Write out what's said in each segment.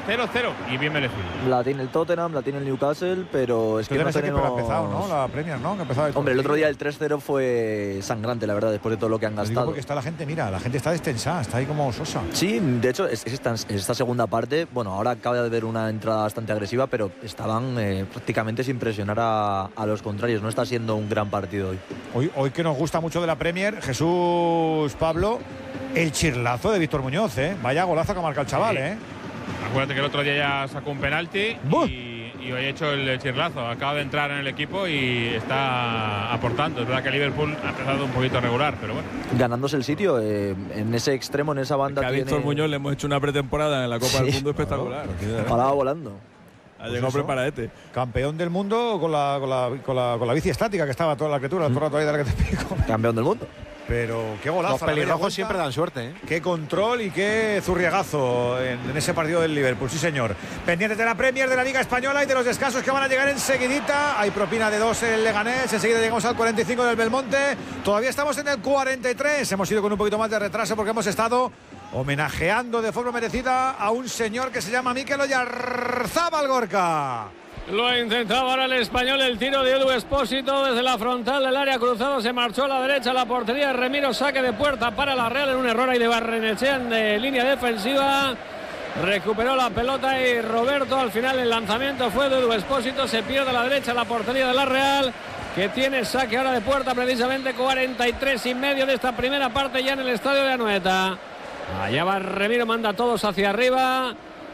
0-0 y bien merecido. La tiene el Tottenham, la tiene el Newcastle, pero es que no tenemos... ha empezado, ¿no? La Premier, ¿no? Que Hombre, el otro día el 3-0 fue sangrante, la verdad, después de todo lo que han gastado. Porque está la gente, mira, la gente está destensada, está ahí como sosa. Sí, de hecho, esta segunda parte, bueno, ahora acaba de haber una entrada bastante agresiva, pero estaban prácticamente sin presionar a los contrarios. No está siendo un gran partido hoy. Hoy que nos gusta mucho de la Premier, Jesús Pablo, el chirlazo de Víctor Muñoz, ¿eh? Vaya golazo que marca el chaval, sí. ¿eh? Acuérdate que el otro día ya sacó un penalti y hoy ha hecho el chirlazo. Acaba de entrar en el equipo y está aportando. Es verdad que Liverpool ha empezado un poquito regular, pero bueno. Ganándose el sitio en ese extremo, en esa banda. A Víctor Muñoz le hemos hecho una pretemporada en la Copa del Mundo espectacular. Paraba volando. Ha llegado preparadete. Campeón del mundo con la bici estática que estaba toda la criatura, todo el rato ahí de la que te pico. Campeón del mundo. Pero qué golazo. Los pelirrojos siempre dan suerte, ¿eh? Qué control y qué zurriagazo en ese partido del Liverpool, sí señor. Pendientes de la Premier, de la Liga Española y de los descansos que van a llegar enseguidita. Hay propina de 2 en el Leganés, enseguida llegamos al 45 del Belmonte. Todavía estamos en el 43. Hemos ido con un poquito más de retraso porque hemos estado homenajeando de forma merecida a un señor que se llama Mikel Oyarzábal, Gorka. Lo intentaba ahora el español, el tiro de Edu Expósito desde la frontal del área cruzado, se marchó a la derecha, la portería de Remiro, saque de puerta para la Real en un error ahí de Barrenechea en línea defensiva. Recuperó la pelota y Roberto, al final el lanzamiento fue de Edu Expósito, se pierde a la derecha la portería de la Real, que tiene saque ahora de puerta precisamente. 43,5 de esta primera parte ya en el estadio de Anoeta. Allá va Remiro, manda a todos hacia arriba.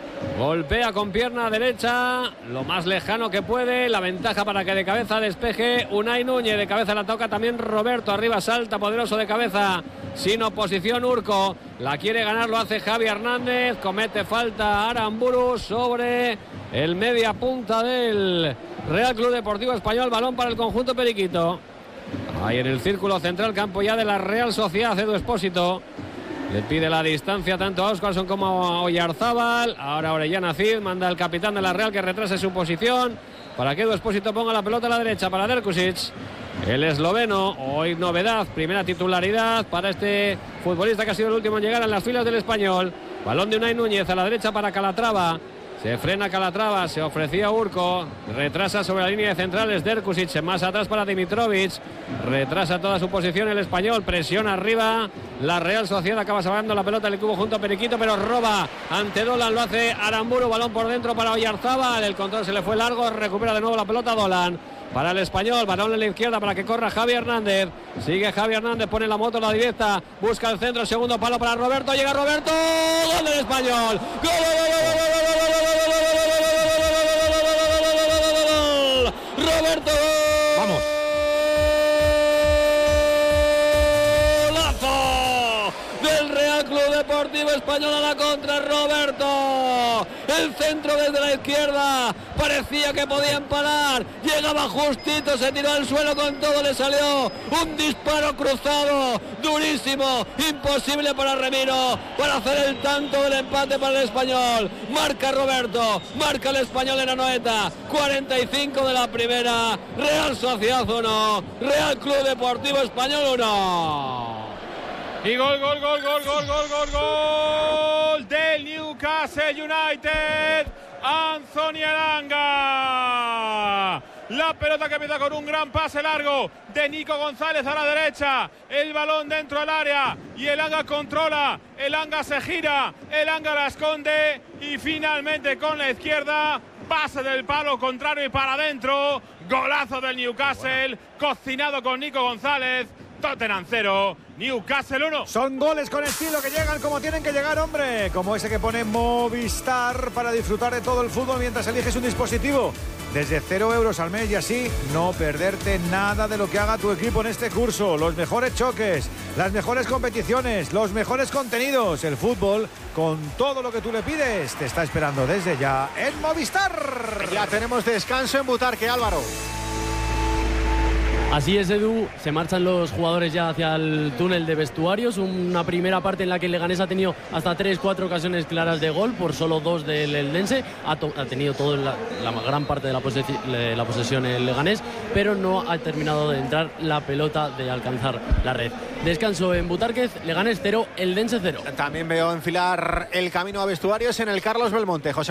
Golpea con pierna derecha, lo más lejano que puede. La ventaja para que de cabeza despeje Unai Núñez. De cabeza la toca también Roberto. Arriba salta poderoso de cabeza. Sin oposición Urco. La quiere ganar, lo hace Javi Hernández. Comete falta Aramburu sobre el media punta del Real Club Deportivo Español. Balón para el conjunto periquito. Ahí en el círculo central, campo ya de la Real Sociedad. Edu Expósito le pide la distancia tanto a Óscarson como a Oyarzábal. Ahora Orellana Cid manda al capitán de la Real que retrase su posición para que Edu Expósito ponga la pelota a la derecha para Derkusic. El esloveno, hoy novedad, primera titularidad para este futbolista que ha sido el último en llegar en las filas del Español. Balón de Unai Núñez a la derecha para Calatrava. Se frena Calatrava, se ofrecía Urco, retrasa sobre la línea de centrales Derkusic, más atrás para Dimitrovic, retrasa toda su posición el español, presiona arriba, la Real Sociedad acaba salvando la pelota del cubo junto a Periquito, pero roba ante Dolan, lo hace Aramburu, balón por dentro para Oyarzábal, el control se le fue largo, recupera de nuevo la pelota Dolan. Para el español, balón en la izquierda para que corra Javi Hernández. Sigue Javi Hernández, pone la moto a la directa, busca el centro, segundo palo para Roberto, llega Roberto, gol del español. ¡Gol! Roberto. Vamos. Golazo del Real Club Deportivo Español a la contra, Roberto. El centro desde la izquierda, parecía que podía empalar, llegaba justito, se tiró al suelo con todo, le salió un disparo cruzado, durísimo, imposible para Remiro, para hacer el tanto del empate para el español. Marca Roberto, marca el español en Anoeta, 45 de la primera, Real Sociedad 1, Real Club Deportivo Español 1. Y gol del Newcastle United, Anthony Elanga. La pelota que empieza con un gran pase largo de Nico González a la derecha. El balón dentro del área y Elanga controla. Elanga se gira, Elanga la esconde y finalmente con la izquierda, pase del palo contrario y para adentro. Golazo del Newcastle, cocinado con Nico González. Tottenham 0, Newcastle 1. Son goles con estilo que llegan como tienen que llegar, hombre. Como ese que pone Movistar para disfrutar de todo el fútbol mientras eliges un dispositivo. Desde 0 euros al mes y así no perderte nada de lo que haga tu equipo en este curso. Los mejores choques, las mejores competiciones, los mejores contenidos. El fútbol, con todo lo que tú le pides, te está esperando desde ya en Movistar. Ya tenemos descanso en Butarque, Álvaro. Así es, Edu, se marchan los jugadores ya hacia el túnel de vestuarios, una primera parte en la que el Leganés ha tenido hasta 3-4 ocasiones claras de gol, por solo 2 del Eldense, ha tenido toda la gran parte de la posesión el Leganés, pero no ha terminado de entrar la pelota de alcanzar la red. Descanso en Butárquez, Leganés 0, Eldense 0. También veo enfilar el camino a vestuarios en el Carlos Belmonte. José